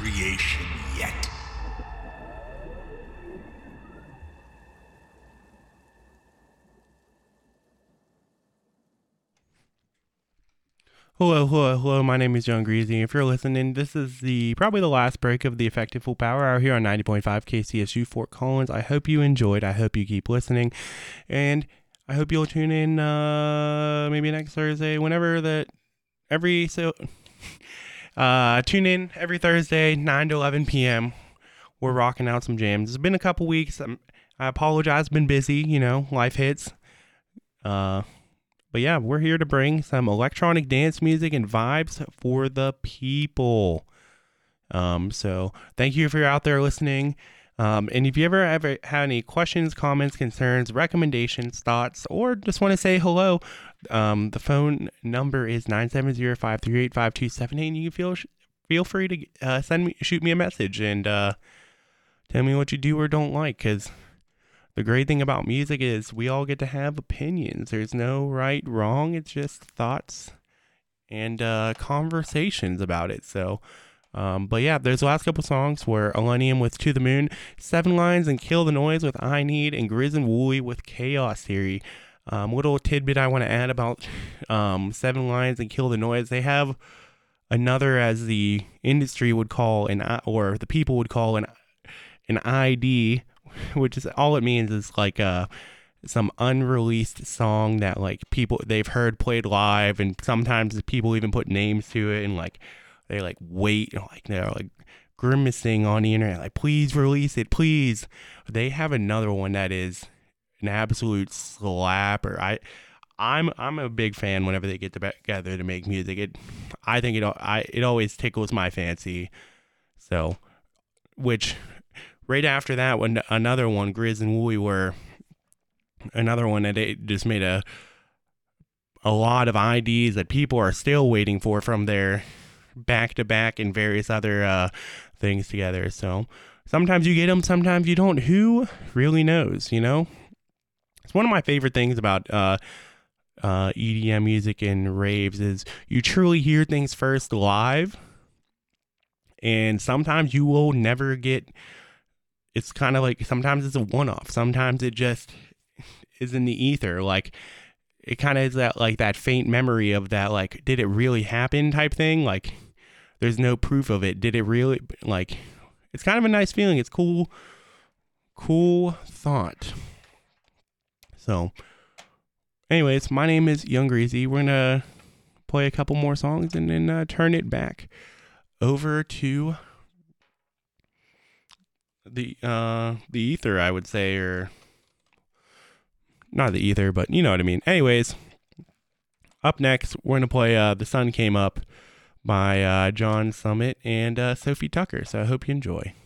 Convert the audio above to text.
creation yet. Hello. My name is John Greasy. If you're listening, this is probably the last break of the Effective Full Power Hour here on 90.5 KCSU Fort Collins. I hope you enjoyed. I hope you keep listening, and I hope you'll tune in maybe next Thursday, whenever that. Tune in every Thursday, 9 to 11 p.m. We're rocking out some jams. It's been a couple weeks. I apologize. Been busy. Life hits. But yeah, we're here to bring some electronic dance music and vibes for the people. So thank you if you're out there listening. And if you ever had any questions, comments, concerns, recommendations, thoughts, or just want to say hello, the phone number is 970-538-5278. And you can feel free to shoot me a message and tell me what you do or don't like, because the great thing about music is we all get to have opinions. There's no right, wrong. It's just thoughts and conversations about it. So, but yeah, there's the last couple songs were Illenium with To the Moon, Seven Lines and Kill the Noise with I Need, and Grizz and Wooly with Chaos Theory. Little tidbit I want to add about Seven Lines and Kill the Noise. They have another, as the industry would call, or the people would call, an ID, which is all it means is like some unreleased song that like people they've heard played live, and sometimes people even put names to it, and like they like wait, like they're like grimacing on the internet, like please release it, please. They have another one that is an absolute slapper. I'm a big fan whenever they get together to make music. I think it always tickles my fancy. So, which. Right after that, when another one, Grizz and Wooly, were another one that they just made a lot of IDs that people are still waiting for from their back-to-back and various other things together. So sometimes you get them, sometimes you don't. Who really knows, It's one of my favorite things about EDM music and raves is you truly hear things first live, and sometimes you will never get... It's kind of like sometimes it's a one-off. Sometimes it just is in the ether. Like it kind of is that faint memory of that, like, did it really happen type thing? Like there's no proof of it. Did it really? Like it's kind of a nice feeling. It's cool thought. So anyways, my name is Young Greasy. We're going to play a couple more songs and then turn it back over to the ether, I would say, or not the ether, but you know what I mean. Anyways, up next, we're going to play The Sun Came Up by John Summit and Sophie Tucker. So I hope you enjoy.